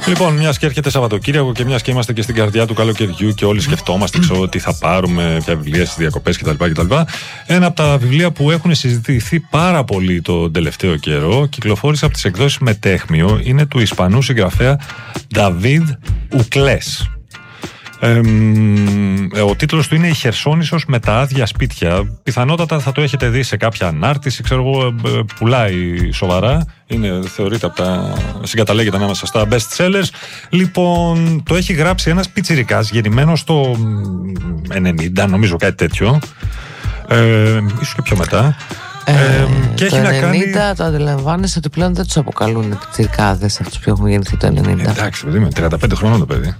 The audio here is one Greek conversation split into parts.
Λοιπόν, μιας και έρχεται Σαββατοκύριακο και μιας και είμαστε και στην καρδιά του καλοκαιριού και όλοι σκεφτόμαστε τι θα πάρουμε, ποια βιβλία στις διακοπές κτλ. Ένα από τα βιβλία που έχουν συζητηθεί πάρα πολύ τον τελευταίο καιρό, κυκλοφόρησε από τις εκδόσεις Μετέχμιο, είναι του Ισπανού συγγραφέα Νταβίδ Ουκλές. Ο τίτλος του είναι «Η Χερσόνησος με τα άδεια σπίτια». Πιθανότατα θα το έχετε δει σε κάποια ανάρτηση, ξέρω εγώ, πουλάει σοβαρά. Θεωρείται συγκαταλέγεται ανάμεσα στα best sellers. Λοιπόν, το έχει γράψει ένας πιτσιρικάς, γεννημένος το 90, νομίζω κάτι τέτοιο. Ίσως και πιο μετά. Και το 90 το αντιλαμβάνεσαι ότι πλέον δεν τους αποκαλούν πιτσιρικάδες αυτούς που έχουν γεννηθεί το 90. Εντάξει, παιδί, με 35 χρονών το παιδί.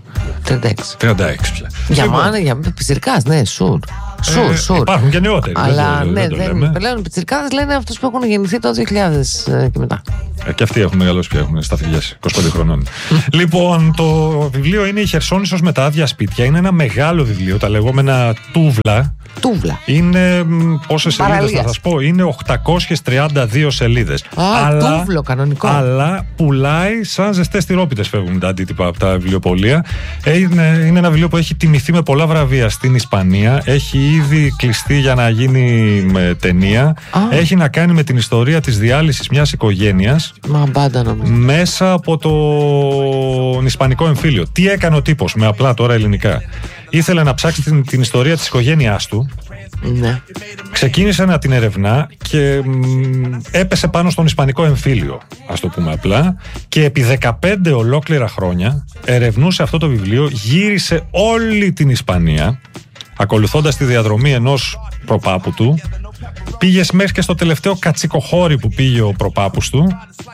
36 πια. Για μάνα, για πιτσιρικάς, ναι, σουρ. Υπάρχουν και νεότεροι. Αλλά πλέον οι πιτσιρικάδες λένε αυτούς που έχουν γεννηθεί το 2000 και μετά. Και αυτοί έχουν μεγαλώσει πια, έχουν σταθμιάσει 25 χρονών. Λοιπόν, το βιβλίο είναι «Η Χερσόνησος με τα άδεια σπίτια». Είναι ένα μεγάλο βιβλίο, τα λεγόμενα τούβλα. Είναι πόσες σελίδες θα σας πω? Είναι 832 σελίδες. Τούβλο, κανονικό. Αλλά πουλάει σαν ζεστές τυρόπιτες, φεύγουν τα αντίτυπα από τα βιβλιοπωλεία. Είναι ένα βιβλίο που έχει τιμηθεί με πολλά βραβεία στην Ισπανία. Έχει ήδη κλειστεί για να γίνει ταινία. Έχει να κάνει με την ιστορία της διάλυσης μιας οικογένειας μέσα από τον Ισπανικό εμφύλιο. Τι έκανε ο τύπος, με απλά τώρα ελληνικά? Ήθελε να ψάξει την ιστορία της οικογένειάς του. Ναι. Ξεκίνησε να την ερευνά και έπεσε πάνω στον Ισπανικό εμφύλιο, ας το πούμε απλά, και επί 15 ολόκληρα χρόνια ερευνούσε αυτό το βιβλίο, γύρισε όλη την Ισπανία ακολουθώντας τη διαδρομή ενός προπάπου του, πήγε μέχρι και στο τελευταίο κατσικοχώρι που πήγε ο προπάπους του,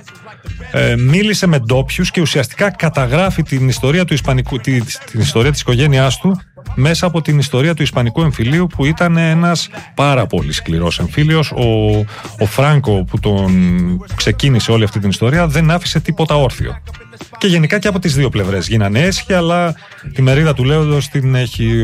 μίλησε με ντόπιους και ουσιαστικά καταγράφει την ιστορία του την ιστορία της οικογένειάς του μέσα από την ιστορία του Ισπανικού εμφυλίου, που ήταν ένας πάρα πολύ σκληρός εμφύλιος. Ο Φράνκο, που τον ξεκίνησε όλη αυτή την ιστορία, δεν άφησε τίποτα όρθιο. Και γενικά και από τις δύο πλευρές γίνανε έσχοι, αλλά τη μερίδα του λέοντος την έχει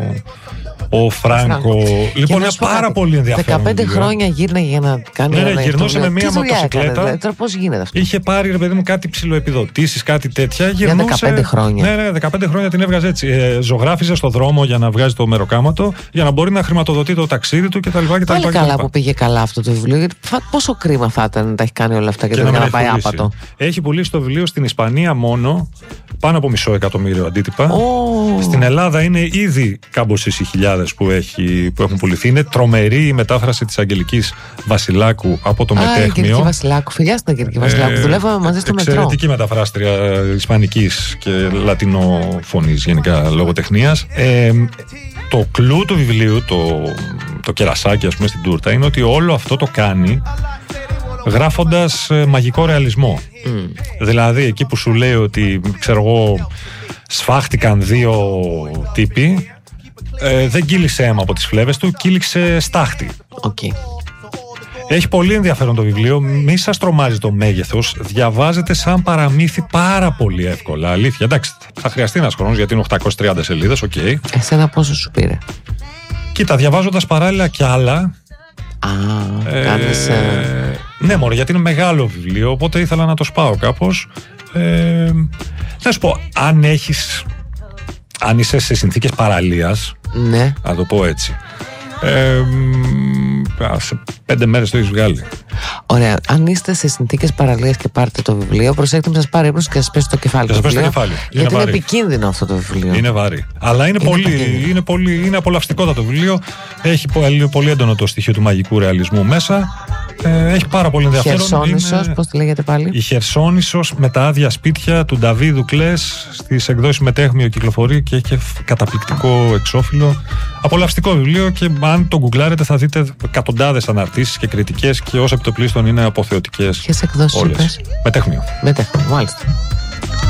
ο Φράνκο. Λοιπόν, είναι πάρα πολύ ενδιαφέρον. 15 χρόνια γύρναγε για να κάνει. Ναι, γυρνούσε με μία μοτοσυκλέτα. Τώρα πώς γίνεται αυτό? Είχε πάρει, ρε παιδί μου, κάτι ψιλοεπιδοτήσεις, κάτι τέτοια. Για 15 χρόνια. Ναι, 15 χρόνια την έβγαζε έτσι. Ζωγράφιζε στο δρόμο για να βγάζει το μεροκάματο, για να μπορεί να χρηματοδοτεί το ταξίδι του κτλ. Πάλι καλά που πήγε καλά αυτό το βιβλίο. Γιατί πόσο κρίμα θα ήταν να τα έχει κάνει όλα αυτά και να πάει άπατο. Έχει πουλήσει το βιβλίο στην Ισπανία μόνο πάνω από 500.000 αντίτυπα. Στην Ελλάδα είναι ήδη κάμποσες οι χιλιάδες που έχουν πουληθεί. Είναι τρομερή η μετάφραση της Αγγελικής Βασιλάκου από το Μετέχμιο. Αγγελική Βασιλάκου, φιλιά στην Αγγελική Βασιλάκου. Δουλεύαμε μαζί στο μετρό. Εξαιρετική μεταφράστρια ισπανικής και λατινοφωνής, γενικά λογοτεχνίας. Το κλου του βιβλίου, το κερασάκι, ας πούμε, στην τούρτα, είναι ότι όλο αυτό το κάνει γράφοντας μαγικό ρεαλισμό. Δηλαδή εκεί που σου λέει ότι, ξέρω εγώ, σφάχτηκαν δύο τύποι, δεν κύλησε αίμα από τις φλέβες του, κύληξε στάχτη. Έχει πολύ ενδιαφέρον το βιβλίο, μη σας τρομάζει το μέγεθος, διαβάζεται σαν παραμύθι πάρα πολύ εύκολα, αλήθεια. Εντάξει, θα χρειαστεί ένας χρόνος γιατί είναι 830 σελίδες, Εσένα πόσο σου πήρε? Κοίτα, διαβάζοντας παράλληλα κι άλλα. Κάνεις... Ναι, μωρέ, γιατί είναι μεγάλο βιβλίο, οπότε ήθελα να το σπάω κάπως. Να σου πω, αν είσαι σε συνθήκες παραλίας, ναι, να το πω έτσι, σε 5 μέρες το έχεις βγάλει. Ωραία, αν είστε σε συνθήκες παραλίας και πάρετε το βιβλίο, προσέξτε μην σας πάρει ύπνος και σας πέσει το κεφάλι. Γιατί είναι επικίνδυνο αυτό το βιβλίο. Είναι βαρύ. Αλλά είναι απολαυστικότατο βιβλίο. Έχει πολύ έντονο το στοιχείο του μαγικού ρεαλισμού μέσα. Έχει πάρα πολύ ενδιαφέρον. Χερσόνησος, πώς τη λέγεται πάλι? Η Χερσόνησος με τα άδεια σπίτια του Νταβίδ Ουκλές, στις εκδόσεις Μετέχμιο κυκλοφορεί και έχει και καταπληκτικό εξώφυλλο. Απολαυστικό βιβλίο, και αν το γκουγκλάρετε θα δείτε εκατοντάδες αναρτήσεις και κριτικές, και ως επιτοπλίστων είναι αποθεωτικές. Ποιες εκδόσεις είπες? Μετέχμιο. Μάλιστα.